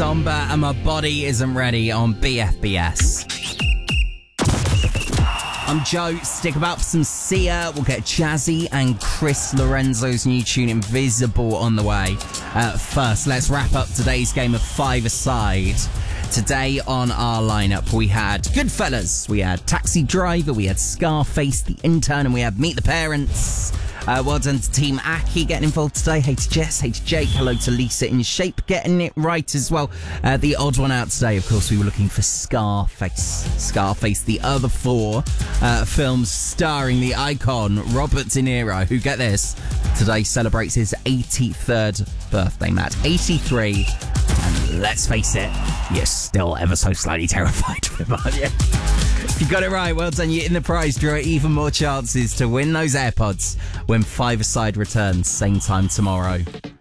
Somber and My Body Isn't Ready on BFBS. I'm Joe. Stick about for some Sia. We'll get Jazzy and Chris Lorenzo's new tune Invisible on the way. First, let's wrap up today's game of Five-A-Side. Today on our lineup, we had Goodfellas, we had Taxi Driver, we had Scarface, The Intern, and we had Meet the Parents. Well done to Team Aki getting involved today. Hey to Jess, hey to Jake, hello to Lisa in Shape getting it right as well. The odd one out today, of course, we were looking for Scarface. Scarface, the other four films starring the icon Robert De Niro, who, get this, today celebrates his 83rd birthday, Matt. 83, and let's face it, you're still ever so slightly terrified of him, aren't you? If you got it right, well done. You're in the prize draw. Even more chances to win those AirPods when Five-A-Side returns, same time tomorrow.